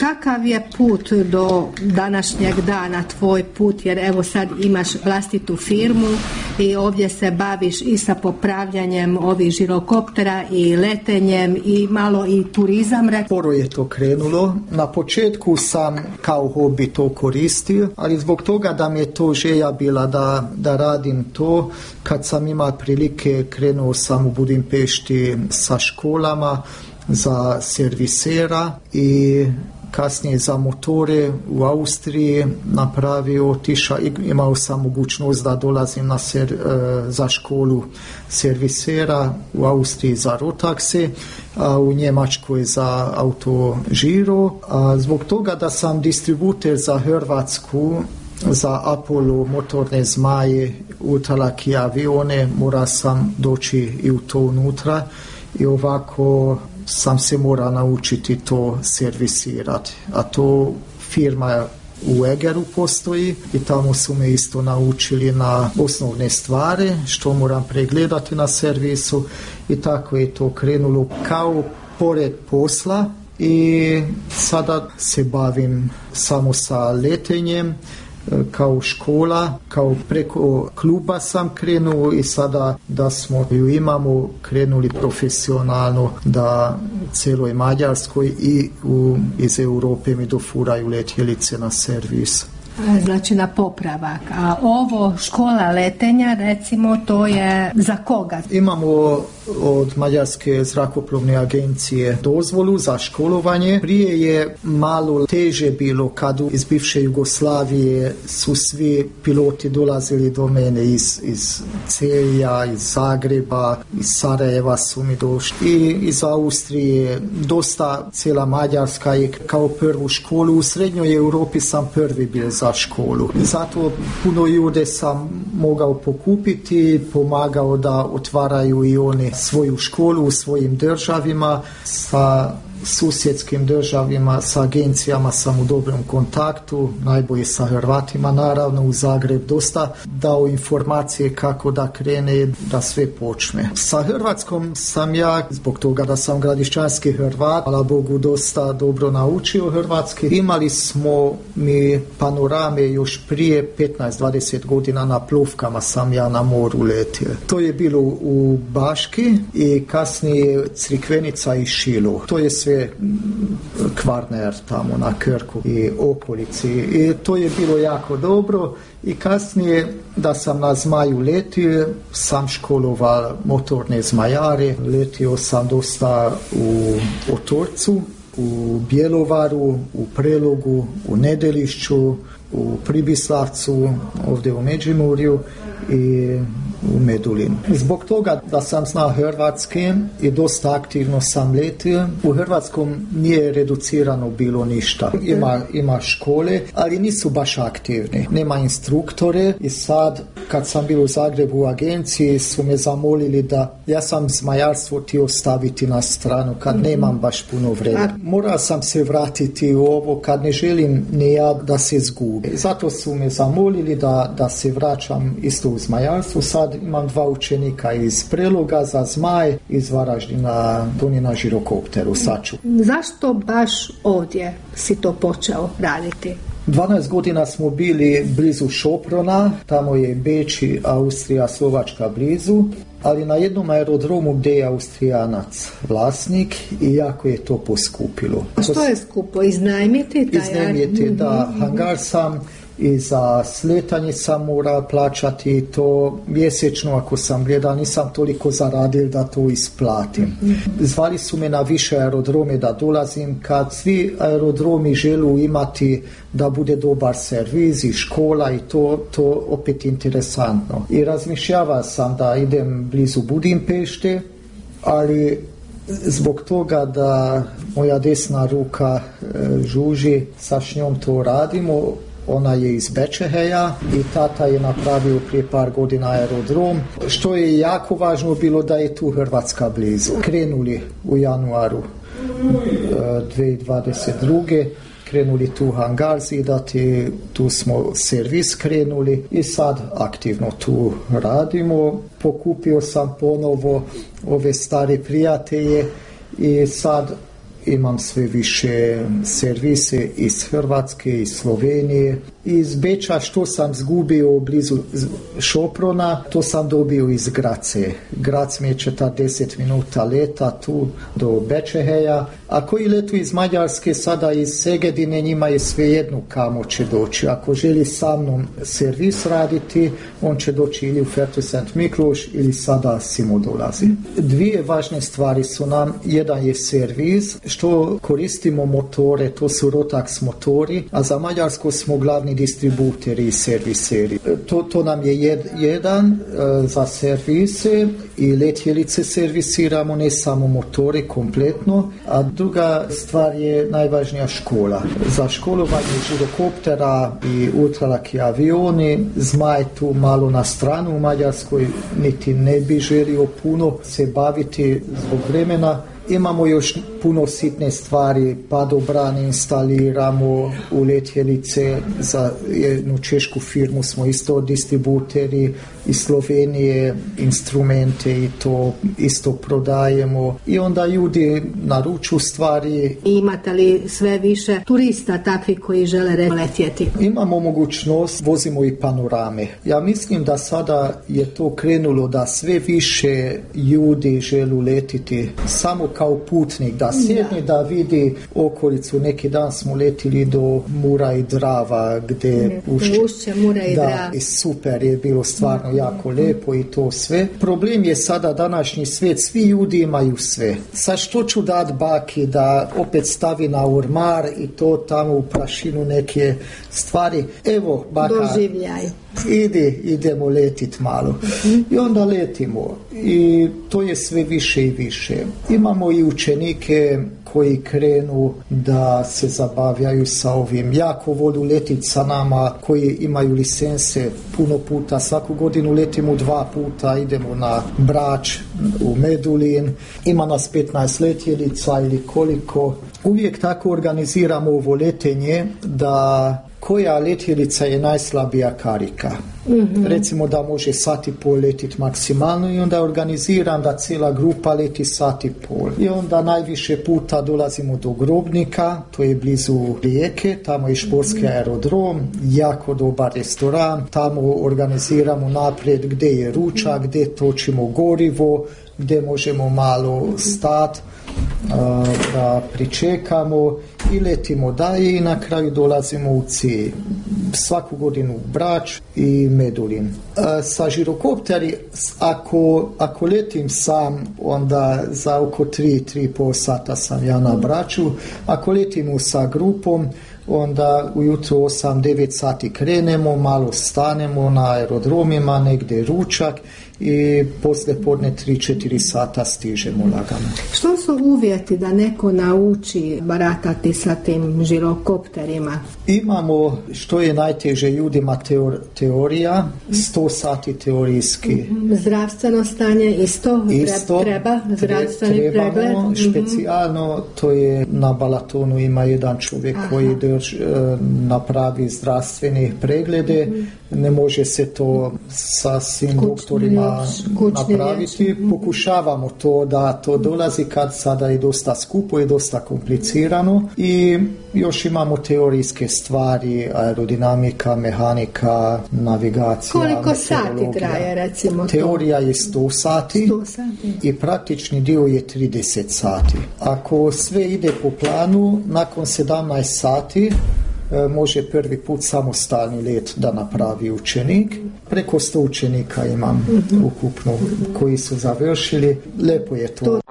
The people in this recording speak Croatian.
Kakav je put do današnjeg dana, tvoj put, jer evo sad imaš vlastitu firmu i ovdje se baviš i sa popravljanjem ovih žirokoptera i letenjem i malo i turizam. Sporo je to krenulo. Na početku sam kao hobi to koristio, ali zbog toga da mi je to želja bila da radim to, kad sam imao prilike, krenuo sam u Budimpešti sa školama za servisera i kasnije za motore u Austriji napravio, imao sam mogućnost da dolazim za školu servisera u Austriji za Rotaxe, a u Njemačkoj za autožiro. Zbog toga da sam distributer za Hrvatsku, za Apollo motorne zmaje, ultralaki avione, mora sam doći i u to unutra i ovako sam se mora naučiti to servisirati. A to firma u Egeru postoji i tamo su me isto naučili na osnovne stvari što moram pregledati na servisu i tako je to krenulo kao pored posla i sada se bavim samo sa letenjem. Kao škola, kao preko kluba sam krenuo i sada da smo ju imamo krenuli profesionalno da cijeloj Mađarskoj i iz Europe mi dofuraju letjelice na servis. Znači na popravak. A ovo škola letenja, recimo, to je za koga? Imamo od Mađarske zrakoplovne agencije dozvolu za školovanje. Prije je malo teže bilo kad iz bivše Jugoslavije su svi piloti dolazili do mene iz Celja, iz Zagreba, iz Sarajeva su mi došli i iz Austrije. Dosta cijela Mađarska je kao prvu školu. U srednjoj Europi sam prvi bio za školu. Zato puno ljude sam mogao pokupiti, pomagao da otvaraju i oni svoju školu u svojim državima, sa susjedskim državima, sa agencijama sam u dobrom kontaktu, najbolje sa Hrvatima, naravno u Zagreb dosta dao informacije kako da krene, da sve počne. Sa Hrvatskom sam ja, zbog toga da sam gradišćanski Hrvat, hvala Bogu dosta dobro naučio hrvatski. Imali smo mi panorame još prije 15-20 godina na plovkama sam ja na moru letio. To je bilo u Baški i kasnije Crikvenica i Šilo. To je sve Kvarner tamo na Krku i okolici i to je bilo jako dobro i kasnije da sam na Zmaju letio sam školoval motorne zmajare, letio sam dosta u Otorcu, u Bjelovaru, u Prelogu, u Nedelišću, u Pribislavcu, ovdje u Međimurju i u Medulinu. Zbog toga da sam znao hrvatski i dosta aktivno sam letio, u hrvatskom nije reducirano bilo ništa. Ima škole, ali nisu baš aktivni. Nema instruktore i sad kad sam bio u Zagrebu u agenciji su me zamolili da ja sam zmajarstvo htio staviti na stranu kad nemam baš puno vremena. Morao sam se vratiti u ovo kad ne želim ni ja da se zgubi. Zato su me zamolili da se vraćam isto u zmajarstvo. Sad imam 2 učenika iz Preloga za zmaj, iz Varaždina, oni na žirokopteru saču. Zašto baš ovdje si to počeo raditi? 12 godina smo bili blizu Šoprona, tamo je Beč i Austrija, Slovačka blizu, ali na jednom aerodromu gdje je Austrijanac vlasnik i jako je to poskupilo. A što je skupo? Iznajmiti? Iznajmiti, da. Hangar sam i za sletanje sam mora plaćati to mjesečno, ako sam gledao, nisam toliko zaradio da to isplatim. Zvali su me na više aerodrome da dolazim, kad svi aerodromi želu imati da bude dobar servis i škola i to opet interesantno. I razmišljava sam da idem blizu Budimpešte, ali zbog toga da moja desna ruka Žuži, sa njom to radimo, ona je iz Bečeheja i tata je napravio prije par godina aerodrom. Što je jako važno bilo da je tu Hrvatska blizu. Krenuli u januaru 2022. Krenuli tu hangar zidati, tu smo servis krenuli i sad aktivno tu radimo. Pokupio sam ponovo ove stare prijatelje i sad imam sve više servise iz Hrvatske, iz Slovenije. Iz Beča što sam zgubio blizu Šoprona, to sam dobio iz Grace. Grac mi je 40 minuta leta tu do Bečeheja, a koji letu iz Mađarske sada iz Segedine, njima je svejedno kamo će doći. Ako želi sa mnom servis raditi, on će doći ili u Fertu St. Mikloš ili sada Simo dolazi. Dvije važne stvari su nam, jedan je servis, što koristimo motore, to su Rotax motori, a za Mađarsko smo glavni distributeri i serviseri. To nam je jedan za servise i letjelice servisiramo, ne samo motori kompletno, a druga stvar je najvažnija škola. Za školovanje žirokoptera i ultralaki avioni, Zmaj tu malo na stranu u Mađarskoj, niti ne bi želio puno se baviti zbog vremena. Imamo još puno sitne stvari, padobrane instaliramo u letjelice, za jednu češku firmu smo isto distributeri, iz Slovenije instrumente i to isto prodajemo i onda ljudi naruču stvari. Imate li sve više turista takvi koji žele letjeti? Imamo mogućnost, vozimo i panorame. Ja mislim da sada je to krenulo da sve više ljudi žele letiti samo kao putnik, da sjedne, da vidi okolicu. Neki dan smo letili do Mura i Drava, gdje ušće Mura i Drava. I super je bilo, stvarno jako lijepo i to sve. Problem je sada današnji svijet, svi ljudi imaju sve. Sad što ću dat baki da opet stavi na ormar i to tamo u prašinu neke stvari. Evo, baka, doživljaj. Idemo letit malo. I onda letimo. I to je sve više i više. Imamo i učenike koji krenu da se zabavljaju sa ovim. Jako volu letiti sa nama koji imaju license puno puta. Svaku godinu letimo 2 puta, idemo na Brač, u Medulin. Ima nas 15 letjelica ili koliko. Uvijek tako organiziramo ovo letenje da koja letjelica je najslabija karika. Recimo da može sat i pol letiti maksimalno i onda organiziram da cijela grupa leti sat i pol. I onda najviše puta dolazimo do Grobnika, to je blizu Rijeke, tamo je športski aerodrom, jako dobar restoran, tamo organiziramo naprijed gdje je ručak, gdje točimo gorivo, gdje možemo malo stati, da pričekamo i letimo dalje i na kraju dolazimo u cilj. Svaku godinu Brač i Medulin. Sa žirokopteri, ako letim sam, onda za oko 3,5 sata sam ja na Braču. Ako letimo sa grupom, onda ujutro 8-9 sati krenemo, malo stanemo na aerodromima, negdje ručak i poslije podne 3-4 sata stižemo lagano. Što su uvjeti da neko nauči baratati sa tim žirokopterima? Imamo, što je najteže ljudima, teorija, 100 sati teorijski. Zdravstveno stanje isto treba, zdravstveni pregled. Specijalno, to je na Balatonu ima jedan čovjek koji napravi zdravstveni preglede. Ne može se to sa svim doktorima napraviti. Pokušavamo to da to dolazi, kad sada je dosta skupo i dosta komplicirano. I još imamo teorijske stvari, aerodinamika, mehanika, navigacija. Koliko sati traje recimo to? Teorija je 100 sati i praktični dio je 30 sati. Ako sve ide po planu, nakon 17 sati može prvi put samostalni let da napravi učenik. Preko 100 učenika imam ukupno koji su završili. Lepo je to.